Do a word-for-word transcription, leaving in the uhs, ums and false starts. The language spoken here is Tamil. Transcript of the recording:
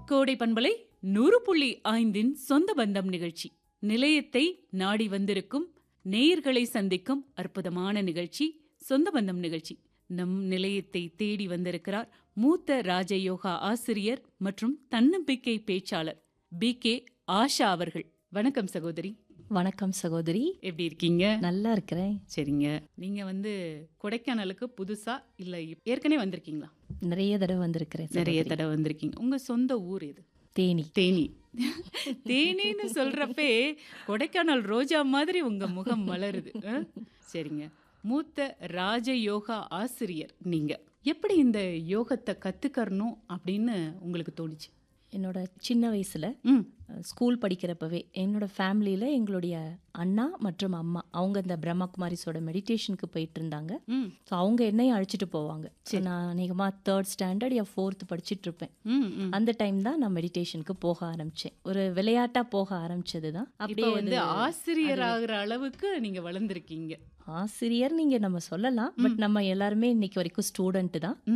கோடை பண்பலை நூறு புள்ளி ஐந்தின் சொந்த பந்தம் நிகழ்ச்சி. நிலையத்தை நாடி வந்திருக்கும் நேயர்களை சந்திக்கும் அற்புதமான நிகழ்ச்சி சொந்த பந்தம் நிகழ்ச்சி. நம் நிலையத்தை தேடி வந்திருக்கிறார் மூத்த ராஜயோகா ஆசிரியர் மற்றும் தன்னம்பிக்கை பேச்சாளர் பி கே ஆஷா அவர்கள். வணக்கம் சகோதரி. வணக்கம் சகோதரி. எப்படி இருக்கீங்க? நல்லா இருக்கிறேன். சரிங்க, நீங்க வந்து கொடைக்கானலுக்கு புதுசா இல்ல ஏற்கனவே வந்திருக்கீங்களா? நிறைய தடவை வந்திருக்கிறேன். நிறைய தடவை வந்திருக்கீங்க. உங்க சொந்த ஊர் எது? தேனி. தேனி. தேனின்னு சொல்றப்பே கொடைக்கானல் ரோஜா மாதிரி உங்க முகம் மலருது. சரிங்க, மூத்த ராஜயோகா ஆசிரியர் நீங்க. எப்படி இந்த யோகத்தை கத்துக்கறணும் அப்படின்னு உங்களுக்கு தோணுச்சு? என்னோட சின்ன வயசுல ம் ஸ்கூல் படிக்கிறப்பவே என்னோட ஃபேமிலியில எங்களுடைய அண்ணா மற்றும் அம்மா அவங்க இந்த பிரம்மகுமாரிஸோட மெடிடேஷனுக்கு போயிட்டு இருந்தாங்க. ம் ஸோ அவங்க என்னையும் அழைச்சிட்டு போவாங்க. ஸோ நான் அநேகமாக தேர்ட் ஸ்டாண்டர்ட் யா ஃபோர்த்து படிச்சுட்டு இருப்பேன். ம் ம். அந்த டைம் தான் நான் மெடிடேஷனுக்கு போக ஆரம்பிச்சேன். ஒரு விளையாட்டா போக ஆரம்பிச்சது தான். இப்போ அப்படியே வந்து அது ஆசிரியர் ஆகிற அளவுக்கு நீங்க வளர்ந்துருக்கீங்க. ஆசிரியர் நீங்க நம்ம சொல்லலாம். பட் நம்ம எல்லாருமே இன்னைக்கு வரைக்கும் ஸ்டூடெண்ட் தான்.